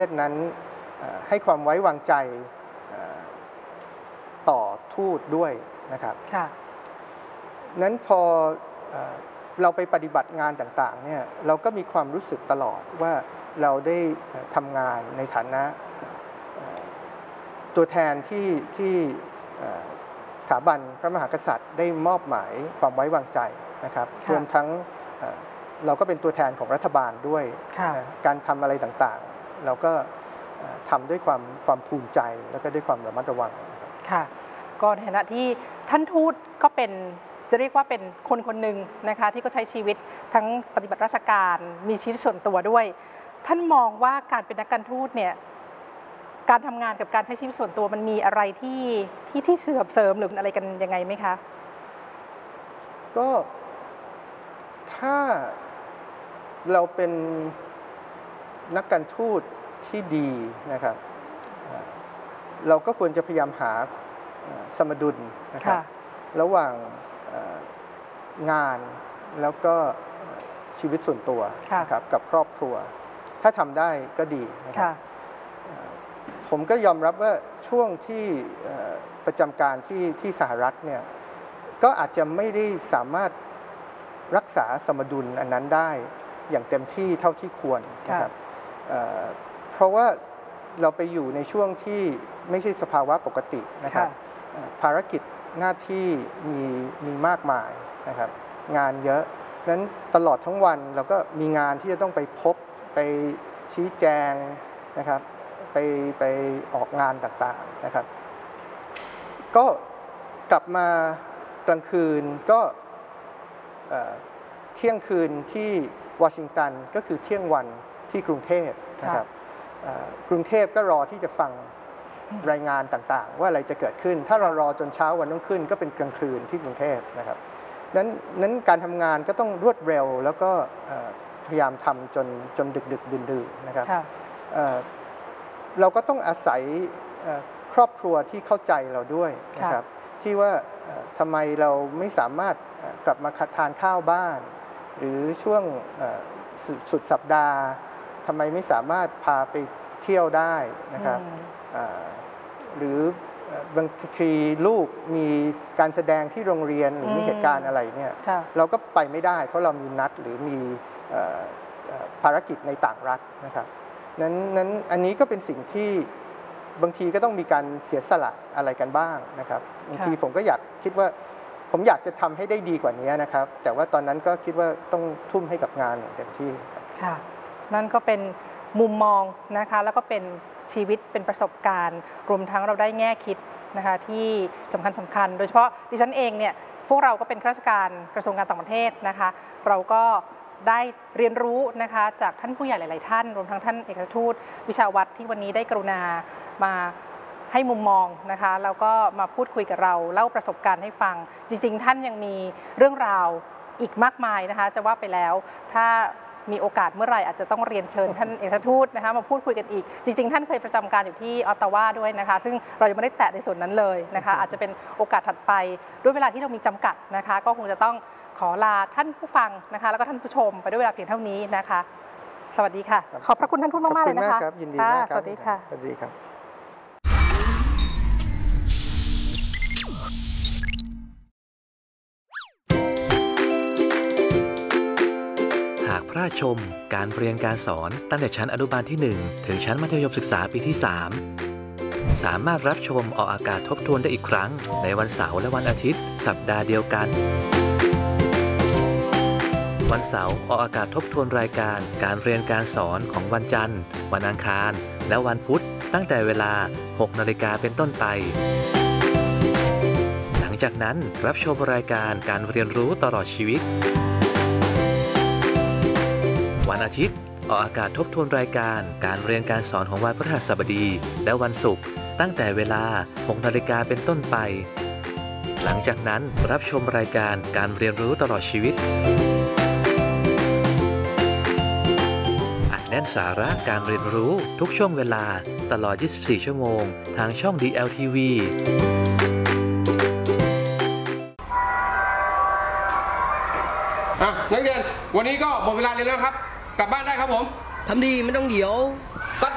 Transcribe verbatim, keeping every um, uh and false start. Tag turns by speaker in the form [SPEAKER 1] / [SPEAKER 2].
[SPEAKER 1] ศนั้นให้ความไว้วางใจต่อทูตด้วยนะครับนั้นพอเราไปปฏิบัติงานต่างๆเนี่ยเราก็มีความรู้สึกตลอดว่าเราได้ทำงานในฐานะตัวแทนที่ที่สถาบันพระมหากษัตริย์ได้มอบหมายความไว้วางใจนะครับรวมทั้งเราก็เป็นตัวแทนของรัฐบาลด้วยการทำอะไรต่างๆเราก็ทำด้วยความความภูมิใจแล้วก็ด้วยความระมัดระวัง
[SPEAKER 2] ค่ะก็ในฐานะที่ท่านทูตก็เป็นจะเรียกว่าเป็นคนคนหนึ่งนะคะที่ก็ใช้ชีวิตทั้งปฏิบัติราชการมีชีวิตส่วนตัวด้วยท่านมองว่าการเป็นนักการทูตเนี่ยการทำงานกับการใช้ชีวิตส่วนตัวมันมีอะไรที่ที่ที่เสื่อมเสริมหรืออะไรกันยังไงไหมคะ
[SPEAKER 1] ก็ถ้าเราเป็นนักการทูตที่ดีนะครับเราก็ควรจะพยายามหาสมดุลนะครับระหว่างงานแล้วก็ชีวิตส่วนตัวนะครับกับครอบครัวถ้าทำได้ก็ดีนะครับผมก็ยอมรับว่าช่วงที่ประจำการที่ที่สหรัฐเนี่ยก็อาจจะไม่ได้สามารถรักษาสมดุลอันนั้นได้อย่างเต็มที่เท่าที่ควรนะครับเพราะว่าเราไปอยู่ในช่วงที่ไม่ใช่สภาวะปกตินะครับภารกิจหน้าที่มีมีมากมายนะครับงานเยอะนั้นตลอดทั้งวันเราก็มีงานที่จะต้องไปพบไปชี้แจงนะครับไปไปออกงานต่างๆนะครับก็กลับมากลางคืนก็เที่ยงคืนที่วอชิงตันก็คือเที่ยงวันที่กรุงเทพนะครับกรุงเทพก็รอที่จะฟังรายงานต่างๆว่าอะไรจะเกิดขึ้นถ้าเรารอจนเช้าวันรุ่งขึ้นก็เป็นกลางคืนที่กรุงเทพนะครับนั้นนั้นการทำงานก็ต้องรวดเร็วแล้วก็พยายามทำจนจนดึกดึกดื่นๆนะครับเราก็ต้องอาศัยครอบครัวที่เข้าใจเราด้วยนะครับที่ว่าทำไมเราไม่สามารถกลับมาทานข้าวบ้านหรือช่วงสุดสัปดาห์ทำไมไม่สามารถพาไปเที่ยวได้นะครับหรือบางทีลูกมีการแสดงที่โรงเรียนหรือมีเหตุการณ์อะไรเนี่ยเราก็ไปไม่ได้เพราะเรามีนัดหรือมีภารกิจในต่างรัฐนะครับนั้นนั้นอันนี้ก็เป็นสิ่งที่บางทีก็ต้องมีการเสียสละอะไรกันบ้างนะครับบางทีผมก็อยากคิดว่าผมอยากจะทำให้ได้ดีกว่านี้นะครับแต่ว่าตอนนั้นก็คิดว่าต้องทุ่มให้กับงานอย่างเต็มที่
[SPEAKER 2] ค่ะนั่นก็เป็นมุมมองนะคะแล้วก็เป็นชีวิตเป็นประสบการณ์รวมทั้งเราได้แง่คิดนะคะที่สำคัญสำคัญโดยเฉพาะดิฉันเองเนี่ยพวกเราก็เป็นข้าราชการกระทรวงการต่างประเทศนะคะเราก็ได้เรียนรู้นะคะจากท่านผู้ใหญ่หลายๆท่านรวมทั้งท่านเอกทูตวิชาวัฒน์ที่วันนี้ได้กรุณามาให้มุมมองนะคะแล้วก็มาพูดคุยกับเราเล่าประสบการณ์ให้ฟังจริงๆท่านยังมีเรื่องราวอีกมากมายนะคะจะว่าไปแล้วถ้ามีโอกาสเมื่อไหร่อาจจะต้องเรียนเชิญท่านเอกทูตนะคะมาพูดคุยกันอีกจริงๆท่านเคยประจำการอยู่ที่ออตตาวาด้วยนะคะซึ่งเรายังไม่ได้แตะในส่วนนั้นเลยนะคะอาจจะเป็นโอกาสถัดไปด้วยเวลาที่เรามีจำกัดนะคะก็คงจะต้องขอลาท่านผู้ฟังนะคะแล้วก็ท่านผู้ชมไปด้วยเวลาเพียงเท่านี้นะคะสวัสดีค่ะขอบพระคุณท่านทูตมากๆเลยนะคะ
[SPEAKER 1] ยินดีมากครับ
[SPEAKER 2] สวัสดีค่ะ
[SPEAKER 1] สวัสดีครับ
[SPEAKER 3] หากพระชมการเรียนการสอนตั้งแต่ชั้นอนุบาลที่หนึ่งถึงชั้นมัธยมศึกษาปีที่สามสามารถรับชมออกอากาศทบทวนได้อีกครั้งในวันเสาร์และวันอาทิตย์สัปดาห์เดียวกันวันเสาร์ออกอากาศทบทวนรายการการเรียนการสอนของวันจันทร์วันอังคารและวันพุธตั้งแต่เวลา หกนาฬิกาเป็นต้นไปหลังจากนั้นรับชมรายการการเรียนรู้ตลอดชีวิตวันอาทิตย์ออกอากาศทบทวนรายการการเรียนการสอนของวันพฤหัสบดีและวันศุกร์ตั้งแต่เวลา หกนาฬิกาเป็นต้นไปหลังจากนั้นรับชมรายการการเรียนรู้ตลอดชีวิตอัดแน่นสาระการเรียนรู้ทุกช่วงเวลาตลอด ยี่สิบสี่ ชั่วโมงทางช่อง ดี แอล ที วี
[SPEAKER 4] อ่ะนักเรียนวันนี้ก็หมดเวลาเรียนแล้วครับกลับบ้านได้ครับผม
[SPEAKER 5] ทำดีไม่ต้องเดี๋ยว
[SPEAKER 4] ก็